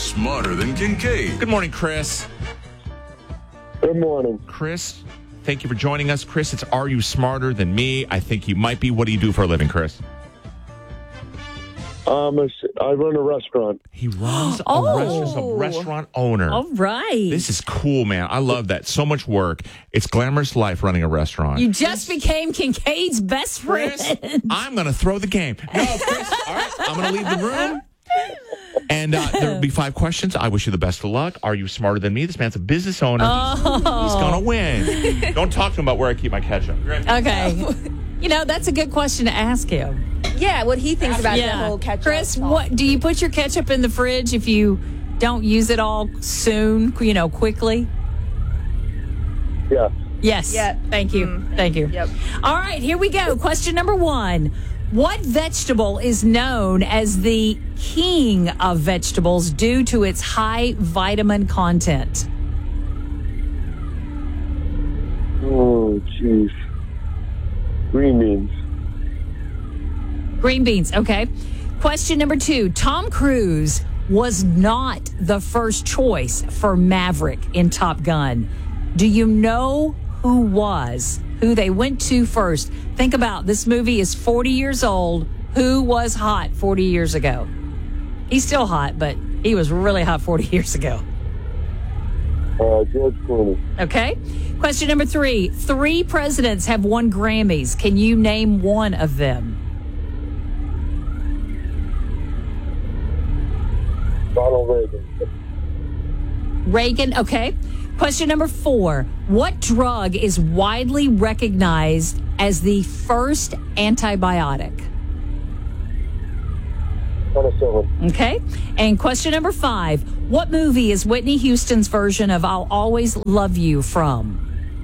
Smarter Than Kincaid? Good morning, Chris. Good morning. Chris, thank you for joining us. Chris, it's Are You Smarter Than Me? I think you might be. What do you do for a living, Chris? I run a restaurant. He runs a restaurant owner. All right. This is cool, man. I love that. So much work. It's glamorous life running a restaurant. You just became Kincaid's best friend. Chris, I'm going to throw the game. No, Chris, all right. I'm going to leave the room. And there will be 5 questions. I wish you the best of luck. Are you smarter than me? This man's a business owner. He's going to win. Don't talk to him about where I keep my ketchup. Okay. You know, that's a good question to ask him. Yeah, what he thinks about the whole ketchup. Chris, sauce. what do you put your ketchup in the fridge if you don't use it all soon, quickly? Yeah. Yes. Yeah. Thank you. Thank you. Yep. All right, here we go. Question number 1. What vegetable is known as the king of vegetables due to its high vitamin content? Oh, jeez. Green beans. Green beans, okay. Question number 2. Tom Cruise was not the first choice for Maverick in Top Gun. Do you know who they went to first? Think about this movie is 40 years old. Who was hot 40 years ago? He's still hot, but he was really hot 40 years ago. George Clooney. Okay. Question number 3. 3 presidents have won Grammys. Can you name one of them? Ronald Reagan. Reagan, okay. Question number 4. What drug is widely recognized as the first antibiotic? Penicillin. Okay. And question number 5. What movie is Whitney Houston's version of I'll Always Love You from?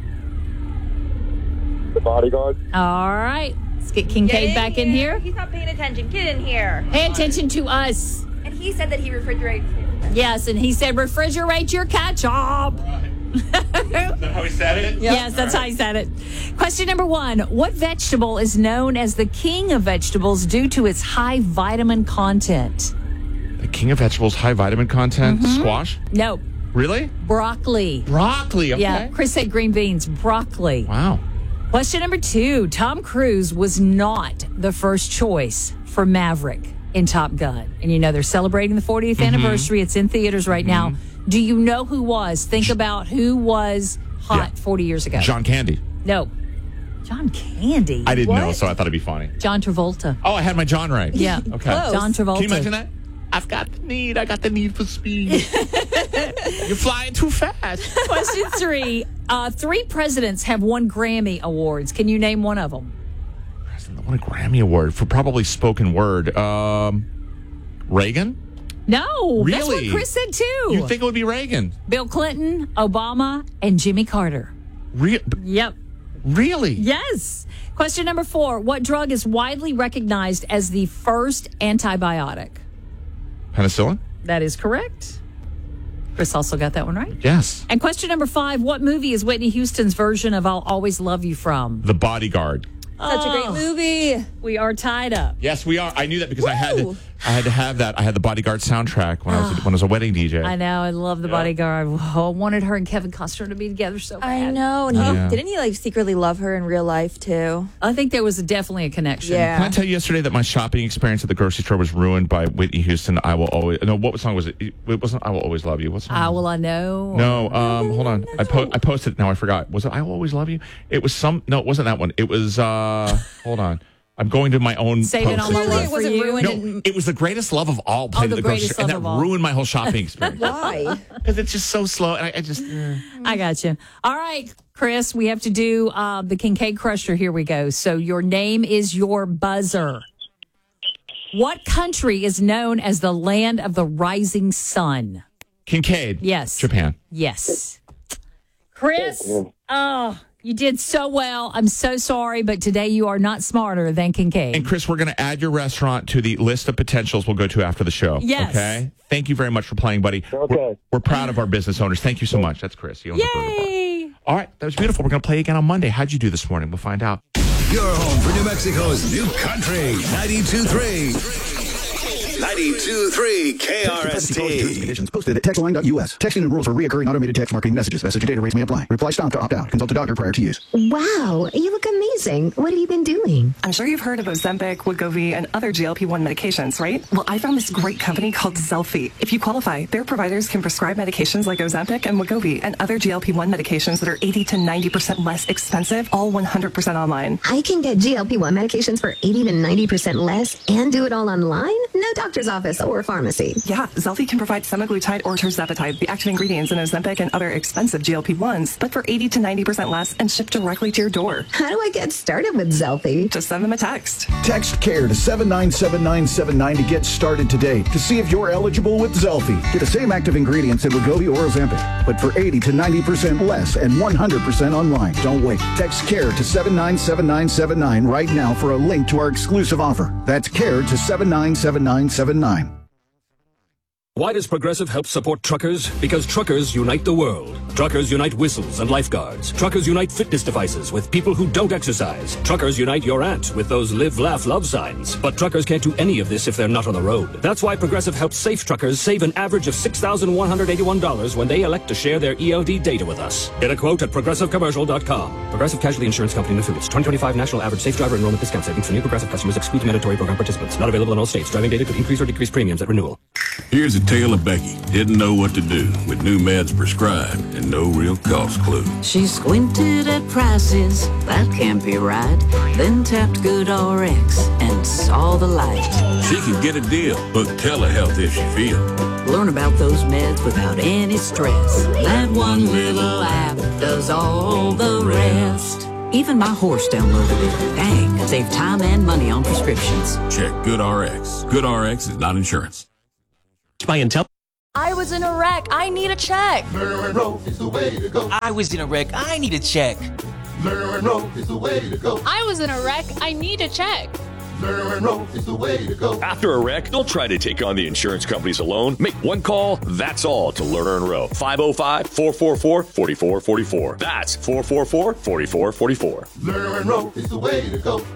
The Bodyguard. All right. Let's get Kincaid back in here. He's not paying attention. Get in here. Pay attention to us. And he said that he refrigerates it. Yes, and he said refrigerate your ketchup. Is that how he said it? Yes, that's how he said it. Question number 1. What vegetable is known as the king of vegetables due to its high vitamin content? The king of vegetables, high vitamin content. Squash? No. Really? Broccoli. Broccoli. Okay. Yeah, Chris said green beans. Broccoli. Wow. Question number 2. Tom Cruise was not the first choice for Maverick in Top Gun. And they're celebrating the 40th anniversary. It's in theaters right now. Do you know who was? Think about who was hot 40 years ago. John Candy. No. John Candy? I didn't know, so I thought it'd be funny. John Travolta. Oh, I had my John right. Yeah. Okay. Close. John Travolta. Can you imagine that? I got the need for speed. You're flying too fast. Question 3. 3 presidents have won Grammy Awards. Can you name one of them? President won a Grammy Award for probably spoken word. Reagan? No. That's Really? what Chris said too. You'd think it would be Reagan. Bill Clinton, Obama, and Jimmy Carter. Yep. Really? Yes. Question number 4. What drug is widely recognized as the first antibiotic? Penicillin? That is correct. Chris also got that one right. Yes. And question number 5. What movie is Whitney Houston's version of I'll Always Love You from? The Bodyguard. Such a great movie. We are tied up. Yes, we are. I knew that because I had to have that. I had the Bodyguard soundtrack when I was a wedding DJ. I know. I love the Bodyguard. I wanted her and Kevin Costner to be together so bad. I know. And didn't he secretly love her in real life too? I think there was definitely a connection. Yeah. Can I tell you yesterday that my shopping experience at the grocery store was ruined by Whitney Houston? I will always. No, what song was it? It wasn't. I Will Always Love You. What song? How will I know? No. Hold on. I posted it. Now I forgot. Was it I Will Always Love You? It was some. No, it wasn't that one. It was. Hold on. I'm going to my own. Saving all my Clearly love it for wasn't you. ruined. No, it was the greatest love of all played the at the grocery greatest store, and love that of all. ruined my whole shopping experience. Why? Because it's just so slow, and I just. I got you. All right, Chris, we have to do the Kincaid Crusher. Here we go. So your name is your buzzer. What country is known as the land of the rising sun? Kincaid. Yes. Japan. Yes. Chris, you did so well. I'm so sorry, but today you are not smarter than Kincaid. And Chris, we're going to add your restaurant to the list of potentials we'll go to after the show. Yes. Okay. Thank you very much for playing, buddy. Okay. We're proud of our business owners. Thank you so much. That's Chris. He owns the Burger Bar. Yay! All right. That was beautiful. We're going to play again on Monday. How'd you do this morning? We'll find out. Your home for New Mexico's new country, 92.3. 92.3 KRST. Conditions posted at textline.us. Texting and rules for recurring automated text marketing messages. Message and data rates may apply. Reply stop to opt out. Consult a doctor prior to use. Wow, you look amazing. What have you been doing? I'm sure you've heard of Ozempic, Wegovy, and other GLP-1 medications, right? Well, I found this great company called Zelfie. If you qualify, their providers can prescribe medications like Ozempic and Wegovy and other GLP-1 medications that are 80 to 90% less expensive, all 100% online. I can get GLP-1 medications for 80 to 90% less and do it all online? No doctor's office or pharmacy. Yeah, Zelfie can provide semaglutide or tirzepatide, the active ingredients in Ozempic and other expensive GLP-1s, but for 80 to 90% less and shipped directly to your door. How do I get started with Zelfie? Just send them a text. Text CARE to 797979 to get started today to see if you're eligible with Zelfie. Get the same active ingredients in Wegovy or Ozempic, but for 80 to 90% less and 100% online. Don't wait. Text CARE to 797979 right now for a link to our exclusive offer. That's CARE to 797979. Why does Progressive help support truckers? Because truckers unite the world. Truckers unite whistles and lifeguards. Truckers unite fitness devices with people who don't exercise. Truckers unite your aunt with those live, laugh, love signs. But truckers can't do any of this if they're not on the road. That's why Progressive helps safe truckers save an average of $6,181 when they elect to share their ELD data with us. Get a quote at ProgressiveCommercial.com. Progressive Casualty Insurance Company and affiliates. 2025 National Average Safe Driver Enrollment Discount Savings for new Progressive customers exclude mandatory program participants. Not available in all states. Driving data could increase or decrease premiums at renewal. Here's a tale of Becky. Didn't know what to do with new meds prescribed and no real cost clue. She squinted at prices, that can't be right. Then tapped GoodRx and saw the light. She can get a deal, book telehealth if she feels. Learn about those meds without any stress. That one little app does all the rest. Even my horse downloaded it. Dang, save time and money on prescriptions. Check GoodRx. GoodRx is not insurance. By Intel. I was in a wreck. I need a check. Monroe is the way to go. I was in a wreck. I need a check. Monroe is the way to go. I was in a wreck. I need a check. Monroe is the way to go. After a wreck, don't try to take on the insurance companies alone. Make one call, that's all, to Lerner and Rowe. 505-444-4444. That's 444-4444. Lerner and Rowe is the way to go.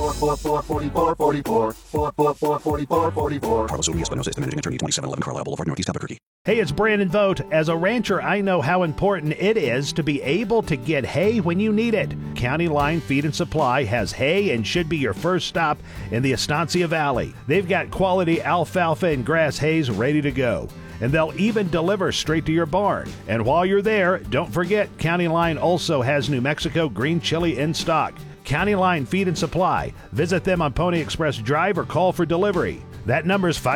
444-4444. 444-4444. Carlos Urias, Espinosa, Managing Attorney, 2711 Carlisle Boulevard, Northeast Albuquerque. Hey, it's Brandon Vogt. As a rancher, I know how important it is to be able to get hay when you need it. County Line Feed and Supply has hay and should be your first stop in the Estancia Valley. They've got quality alfalfa and grass hays ready to go, and they'll even deliver straight to your barn. And while you're there, don't forget County Line also has New Mexico green chili in stock. County Line Feed and Supply. Visit them on Pony Express Drive or call for delivery. That number is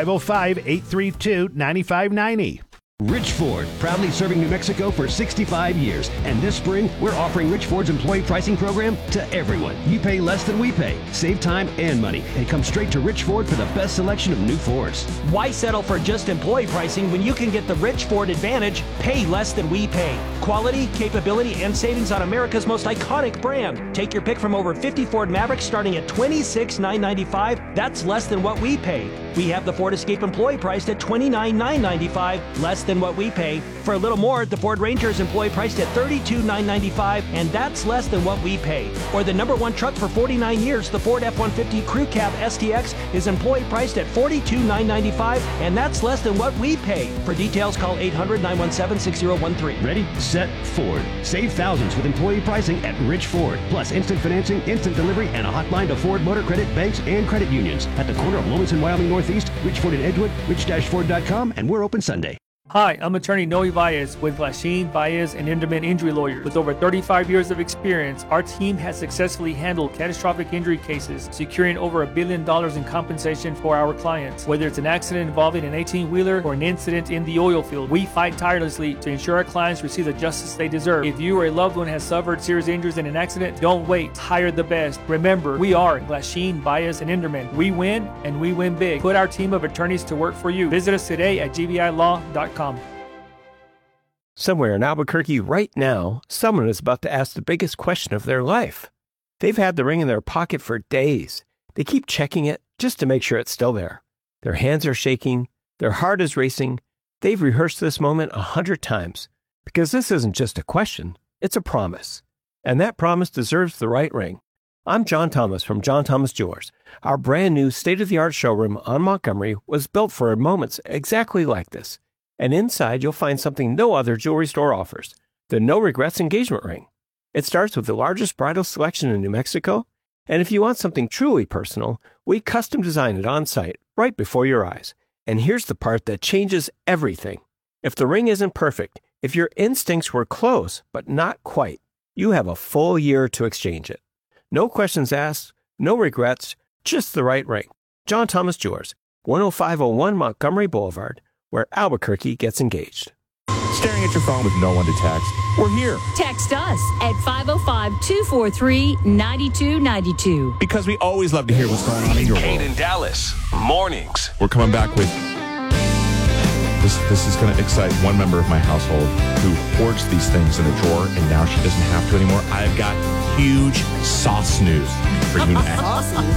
505-832-9590. Rich Ford, proudly serving New Mexico for 65 years. And this spring, we're offering Rich Ford's employee pricing program to everyone. You pay less than we pay. Save time and money. And come straight to Rich Ford for the best selection of new Fords. Why settle for just employee pricing when you can get the Rich Ford Advantage, pay less than we pay? Quality, capability, and savings on America's most iconic brand. Take your pick from over 50 Ford Mavericks starting at $26,995. That's less than what we pay. We have the Ford Escape employee priced at $29,995, less than what we pay. For a little more, the Ford Ranger is employee priced at $32,995, and that's less than what we pay. Or the number one truck for 49 years, the Ford F-150 Crew Cab STX is employee priced at $42,995, and that's less than what we pay. For details, call 800-917-6013. Ready, set, Ford. Save thousands with employee pricing at Rich Ford. Plus instant financing, instant delivery, and a hotline to Ford Motor Credit banks and credit unions. At the corner of Lawrence and Wyoming Northeast, Rich Ford in Edgewood, rich-ford.com, and we're open Sunday. Hi, I'm attorney Noe Baez with Glasheen, Baez, and Inderman Injury Lawyers. With over 35 years of experience, our team has successfully handled catastrophic injury cases, securing over $1 billion in compensation for our clients. Whether it's an accident involving an 18-wheeler or an incident in the oil field, we fight tirelessly to ensure our clients receive the justice they deserve. If you or a loved one has suffered serious injuries in an accident, don't wait. Hire the best. Remember, we are Glasheen, Baez, and Inderman. We win, and we win big. Put our team of attorneys to work for you. Visit us today at gbilaw.com. Somewhere in Albuquerque right now, someone is about to ask the biggest question of their life. They've had the ring in their pocket for days. They keep checking it just to make sure it's still there. Their hands are shaking. Their heart is racing. They've rehearsed this moment 100 times because this isn't just a question, it's a promise. And that promise deserves the right ring. I'm John Thomas from John Thomas Jewelers. Our brand new state-of-the-art showroom on Montgomery was built for moments exactly like this. And inside, you'll find something no other jewelry store offers, the No Regrets engagement ring. It starts with the largest bridal selection in New Mexico, and if you want something truly personal, we custom design it on site, right before your eyes. And here's the part that changes everything. If the ring isn't perfect, if your instincts were close but not quite, you have a full year to exchange it. No questions asked, no regrets, just the right ring. John Thomas Jewelers, 10501 Montgomery Boulevard, where Albuquerque gets engaged. Staring at your phone with no one to text? We're here. Text us at 505-243-9292. Because we always love to hear what's going on in your world. Kate in Dallas, mornings. We're coming back with... This is going to excite one member of my household who hoards these things in a drawer, and now she doesn't have to anymore. I've got huge sauce news for you next.